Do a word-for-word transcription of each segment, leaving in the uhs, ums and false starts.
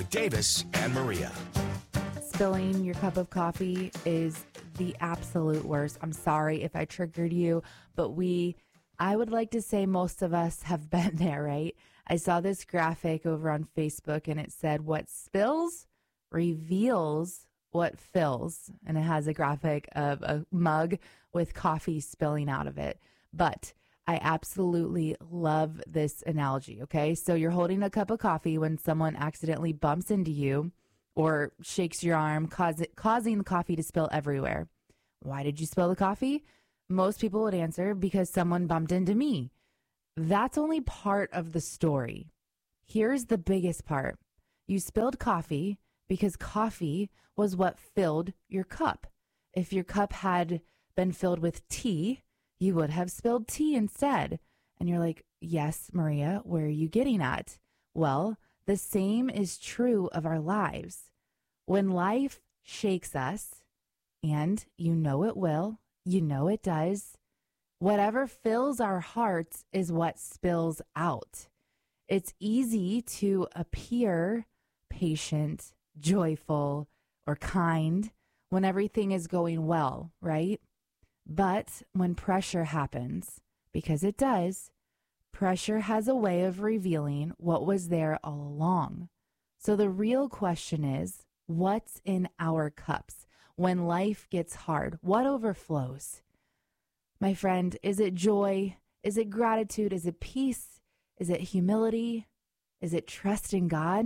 Davis and Maria. Spilling your cup of coffee is the absolute worst. I'm sorry if I triggered you, but we, I would like to say most of us have been there, right? I saw this graphic over on Facebook and it said, what spills reveals what fills. And it has a graphic of a mug with coffee spilling out of it. But I absolutely love this analogy, okay? So you're holding a cup of coffee when someone accidentally bumps into you or shakes your arm, cause it, causing the coffee to spill everywhere. Why did you spill the coffee? Most people would answer, because someone bumped into me. That's only part of the story. Here's the biggest part. You spilled coffee because coffee was what filled your cup. If your cup had been filled with tea, you would have spilled tea instead. And you're like, yes, Maria, where are you getting at? Well, the same is true of our lives. When life shakes us, and you know it will, you know it does, whatever fills our hearts is what spills out. It's easy to appear patient, joyful, or kind when everything is going well, right? But when pressure happens, because it does, pressure has a way of revealing what was there all along. So the real question is, what's in our cups? When life gets hard, what overflows? My friend, is it joy? Is it gratitude? Is it peace? Is it humility? Is it trust in God?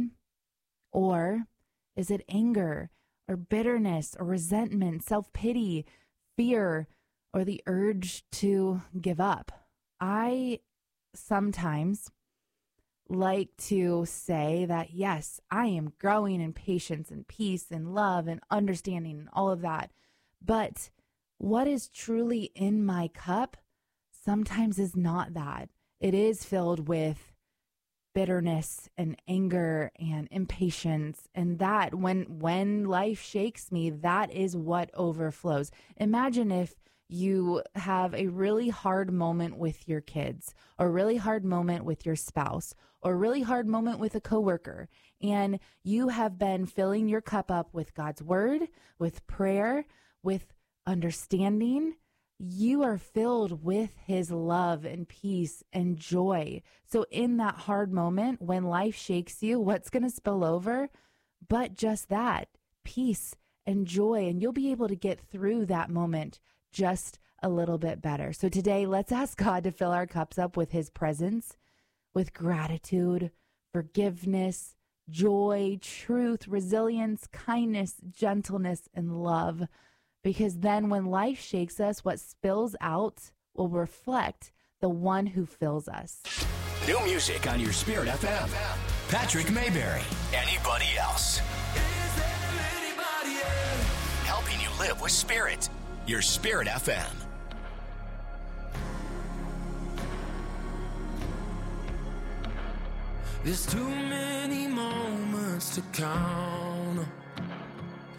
Or is it anger or bitterness or resentment, self-pity, fear, or the urge to give up? I sometimes like to say that, yes, I am growing in patience and peace and love and understanding and all of that. But what is truly in my cup sometimes is not that. It is filled with bitterness and anger and impatience. And that when, when life shakes me, that is what overflows. Imagine if you have a really hard moment with your kids, or a really hard moment with your spouse, or a really hard moment with a coworker, and you have been filling your cup up with God's word, with prayer, with understanding. You are filled with his love and peace and joy. So in that hard moment, when life shakes you, what's going to spill over? But just that, peace and joy, and you'll be able to get through that moment just a little bit better. So today, let's ask God to fill our cups up with his presence, with gratitude, forgiveness, joy, truth, resilience, kindness, gentleness, and love. Because then when life shakes us, what spills out will reflect the one who fills us. New music on your Spirit F M. Patrick Mayberry. Anybody else? Is there anybody else? Helping you live with Spirit. Your Spirit F M. There's too many moments to count.